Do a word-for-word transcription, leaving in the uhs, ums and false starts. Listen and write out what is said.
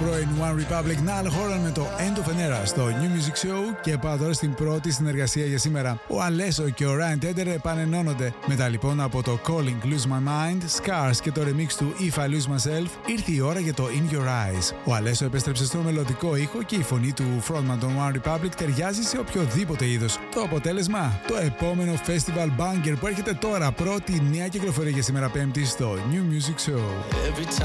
πρώην One Republic, Niall Horan με το End of an Era στο New Music Show. Και πάω τώρα στην πρώτη συνεργασία για σήμερα. Ο Alesso και ο Ryan Tedder επανενώνονται. Μετά λοιπόν από το Calling Lose My Mind, Scars και το remix του If I Lose Myself, ήρθε η ώρα για το In Your Eyes. Ο Alesso επέστρεψε στο μελωδικό ήχο και η φωνή του frontman των One Republic ταιριάζει σε οποιοδήποτε είδος. Το αποτέλεσμα, το επόμενο festival banger που έρχεται τώρα, πρώτη νέα κυκλοφορία για σήμερα Πέμπτη στο New Music Show.